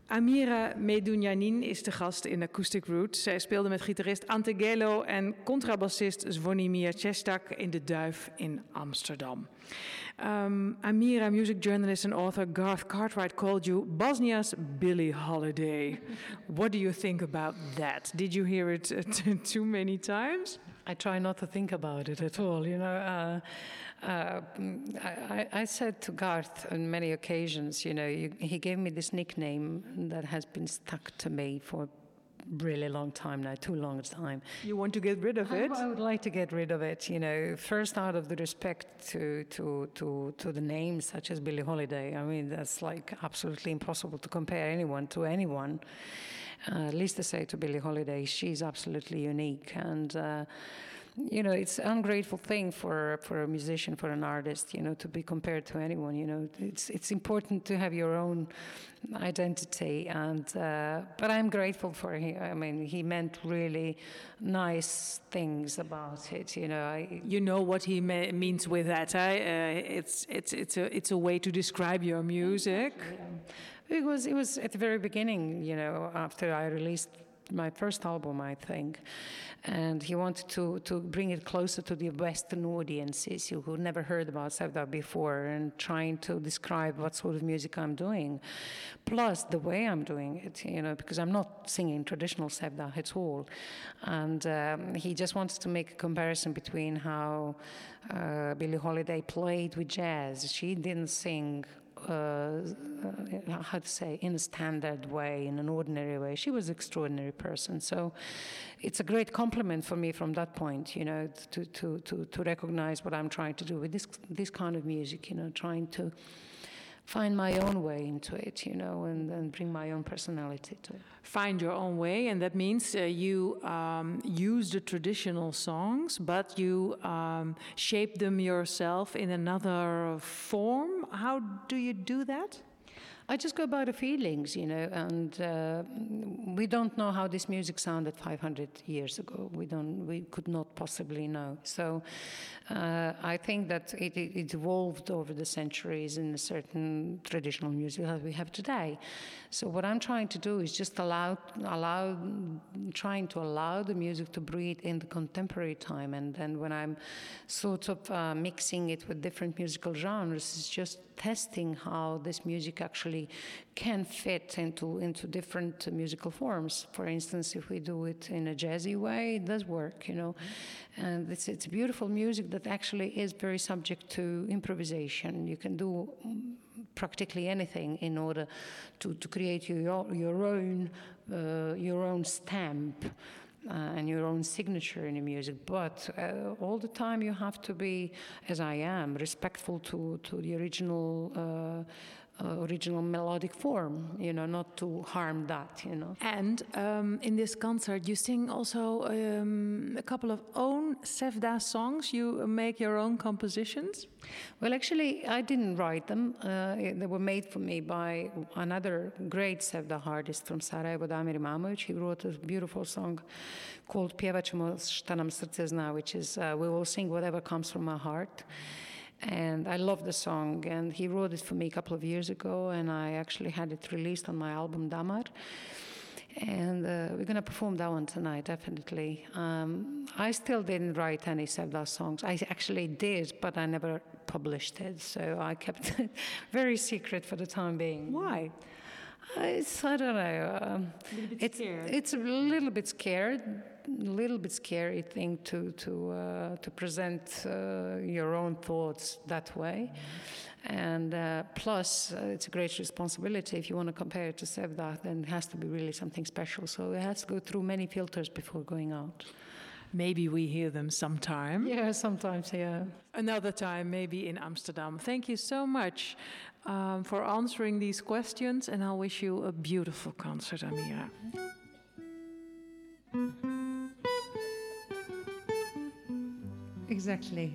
Amira Medunjanin is de gast in Acoustic Roots. Zij speelde met gitarist Ante Gelo en contrabassist Zvonimir Chestak in De Duif in Amsterdam. Amira, music journalist and author Garth Cartwright called you Bosnia's Billie Holiday. What do you think about that? Did you hear it too many times? I try not to think about it at all. I said to Garth on many occasions, he gave me this nickname that has been stuck to me for a really long time now, too long a time. You want to get rid of it? I would like to get rid of it, first out of the respect to the names such as Billie Holiday. I mean, that's like absolutely impossible to compare anyone to anyone. At least to say to Billie Holiday, she's absolutely unique. And, it's an ungrateful thing for a musician, for an artist, to be compared to anyone. It's important to have your own identity. And but I'm grateful for him. I mean, he meant really nice things about it. You know what he means with that. It's a way to describe your music. It was at the very beginning, after I released my first album, I think. And he wanted to bring it closer to the Western audiences who never heard about Sevda before, and trying to describe what sort of music I'm doing. Plus the way I'm doing it, because I'm not singing traditional Sevda at all. And he just wanted to make a comparison between how Billie Holiday played with jazz. She didn't sing in a standard way, in an ordinary way. She was an extraordinary person. So it's a great compliment for me from that point, to recognize what I'm trying to do with this kind of music, trying to find my own way into it, and bring my own personality to it. Find your own way, and that means you use the traditional songs, but you shape them yourself in another form. How do you do that? I just go by the feelings, and we don't know how this music sounded 500 years ago. We could not possibly know. So I think that it evolved over the centuries in a certain traditional music that we have today. So what I'm trying to do is just trying to allow the music to breathe in the contemporary time. And then when I'm sort of mixing it with different musical genres, it's just testing how this music actually can fit into different musical forms. For instance, if we do it in a jazzy way, it does work, And it's beautiful music that actually is very subject to improvisation. You can do practically anything in order to create your own stamp and your own signature in the music. But all the time you have to be, as I am, respectful to the original melodic form, not to harm that, And in this concert, you sing also a couple of own Sevda songs. You make your own compositions? Well, actually, I didn't write them. They were made for me by another great Sevda artist from Sarajevo, Damir Imamovic. He wrote a beautiful song called Pjevat ćemo šta nam srce zna, which is we will sing whatever comes from our heart. And I love the song, and he wrote it for me a couple of years ago, and I actually had it released on my album Damar. And we're going to perform that one tonight, definitely. I still didn't write any Sevda songs. I actually did, but I never published it, so I kept it very secret for the time being. Why? I don't know. It's a little bit scared. A little bit scary thing to present your own thoughts that way, and plus it's a great responsibility. If you want to compare it to Sevda, then it has to be really something special. So it has to go through many filters before going out. Maybe we hear them sometime. Yeah, sometimes, yeah. Another time, maybe in Amsterdam. Thank you so much for answering these questions, and I'll wish you a beautiful concert, Amira. Exactly.